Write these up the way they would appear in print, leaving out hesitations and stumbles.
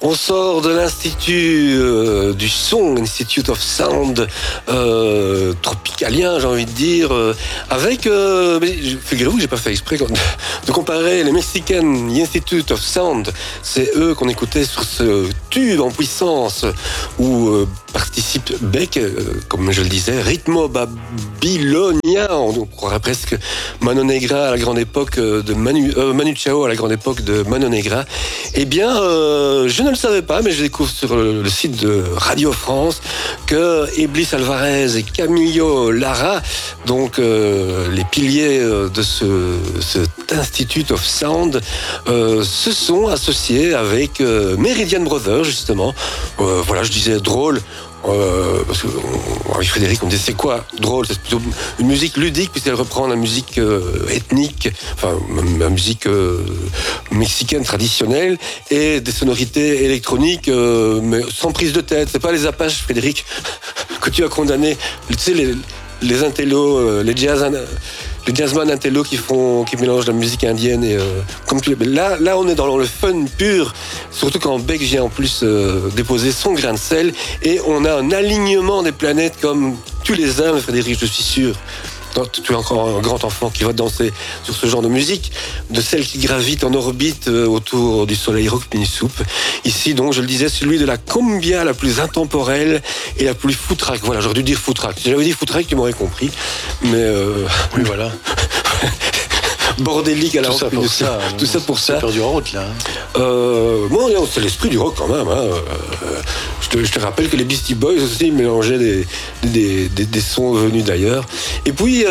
On sort de l'Institut du son, Institute of Sound, tropicalien, j'ai envie de dire, avec, figurez-vous que j'ai pas fait exprès de comparer les Mexican Institute of Sound, c'est eux qu'on écoutait sur ce tube en puissance où participe Beck, comme je le disais, Ritmo Babylonia, on croirait presque Mano Negra à la grande époque de Manu Chao à la grande époque de Mano Negra. Eh bien, je ne le savais pas, mais je découvre sur le site de Radio France que Iblis Alvarez et Camillo Lara, donc les piliers de cet Institute of Sound, se sont associés avec Meridian Brothers, justement. Voilà, je disais drôle. Parce que avec Frédéric on me disait c'est quoi drôle, c'est plutôt une musique ludique puisqu'elle reprend la musique ethnique, enfin la musique mexicaine traditionnelle et des sonorités électroniques mais sans prise de tête. C'est pas les Apaches, Frédéric, que tu as condamné, tu sais, les intellos, les jazzman intello qui mélangent la musique indienne et comme là on est dans le fun pur, surtout quand Beck vient en plus déposer son grain de sel et on a un alignement des planètes comme tu les aimes, Frédéric, je suis sûr. Tu es encore un grand enfant qui va danser sur ce genre de musique, de celle qui gravite en orbite autour du soleil rock mini soupe. Ici, donc, je le disais, celui de la cumbia la plus intemporelle et la plus foutraque. Voilà, j'aurais dû dire foutraque. Si j'avais dit foutraque, tu m'aurais compris. Mais oui, voilà. Bordélique à la rock mini soupe. Tout ça pour ça. C'est perdu en route, là. Bon, c'est l'esprit du rock quand même. Hein. Je te rappelle que les Beastie Boys aussi mélangeaient des sons venus d'ailleurs. Et puis,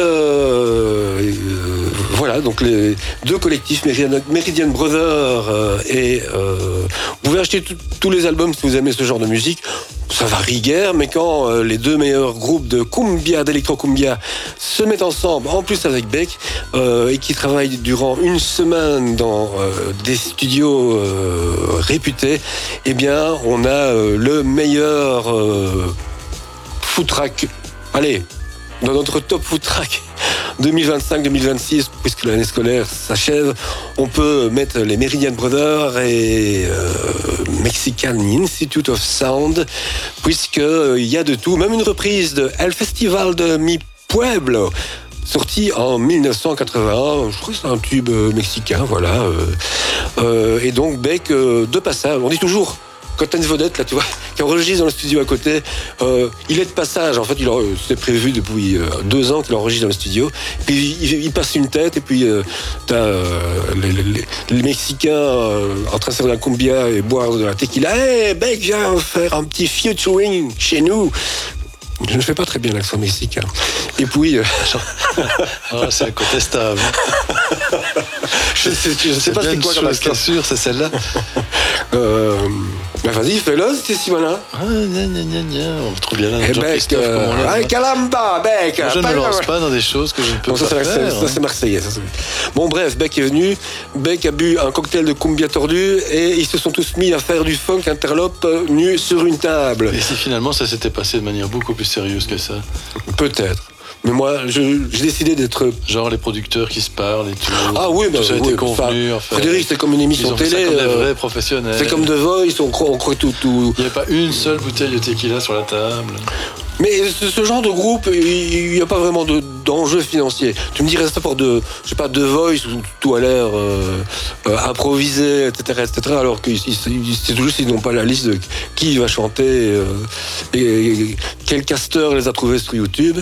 voilà, donc les deux collectifs, Meridian Brothers vous pouvez acheter tous les albums si vous aimez ce genre de musique. Ça varie guère, mais quand les deux meilleurs groupes de cumbia, d'électro-cumbia se mettent ensemble, en plus avec Beck, et qui travaillent durant une semaine dans des studios réputés, eh bien, on a le meilleur foot-track. Allez, dans notre top foot-track 2025-2026, puisque l'année scolaire s'achève, on peut mettre les Meridian Brothers et Mexican Institute of Sound, puisqu'il y a de tout, même une reprise de El Festival de Mi Pueblo, sorti en 1981, je crois que c'est un tube mexicain, voilà. Et donc Beck, de passage, on dit toujours, quand t'as une vedette, là, tu vois, qui enregistre dans le studio à côté, il est de passage. En fait, c'est prévu depuis 2 ans qu'il enregistre dans le studio. Puis il passe une tête, et puis t'as les Mexicains en train de faire de la cumbia et boire de la tequila. Hey, Beck, viens faire un petit featuring chez nous. Je ne fais pas très bien l'accent mexicain. Et puis... c'est incontestable. je sais pas c'est quoi comme accent. C'est sûr, c'est celle-là. Vas-y, fais-le, c'était si malin. On retrouve bien là notre Jean-Christophe comme on l'a. Calamba, Beck. Je ne me lance pas dans des choses que je ne peux pas faire. Ça, c'est marseillais. Bon, bref, Beck est venu. Beck a bu un cocktail de cumbia tordu et ils se sont tous mis à faire du funk interlope nus sur une table. Et si finalement ça s'était passé de manière beaucoup plus sérieuse que ça? Peut-être. Mais moi, j'ai décidé d'être... Genre les producteurs qui se parlent et tout. Ah oui, tout ça a été convenu. Frédéric, c'est comme une émission télé. C'est comme des vrais professionnels. C'est comme The Voice, on croit tout. Il n'y a pas une seule bouteille de tequila sur la table. Mais ce genre de groupe, il n'y a pas vraiment d'enjeu financier. Tu me dirais ça pour The Voice, où tout a l'air improvisé, etc., alors que c'est toujours s'ils n'ont pas la liste de qui va chanter et quel casteur les a trouvés sur YouTube.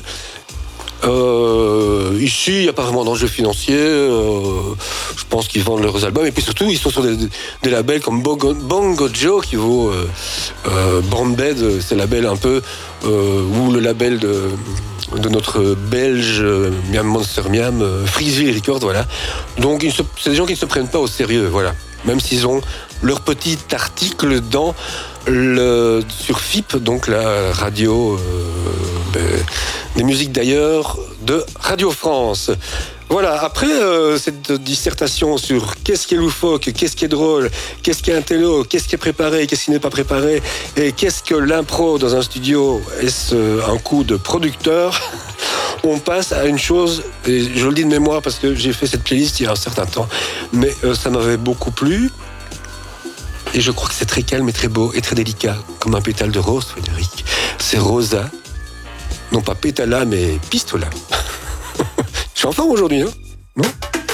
Ici, il n'y a pas vraiment d'enjeu financier. Je pense qu'ils vendent leurs albums. Et puis surtout, ils sont sur des labels comme Bongo Joe, qui vaut Born Bed, c'est le label un peu, ou le label de notre belge Miam Monster Miam, Freezeville Records, voilà. Donc, c'est des gens qui ne se prennent pas au sérieux, voilà. Même s'ils ont leur petit article sur FIP, donc la radio des musiques d'ailleurs de Radio France. Voilà, après cette dissertation sur qu'est-ce qui est loufoque, qu'est-ce qui est drôle, qu'est-ce qui est intello, qu'est-ce qui est préparé, qu'est-ce qui n'est pas préparé, et qu'est-ce que l'impro dans un studio, est-ce un coup de producteur? On passe à une chose, et je le dis de mémoire parce que j'ai fait cette playlist il y a un certain temps, mais ça m'avait beaucoup plu. Et je crois que c'est très calme et très beau et très délicat, comme un pétale de rose, Frédéric. C'est rosa, non pas pétala, mais pistola. Je suis en forme aujourd'hui, hein? Non?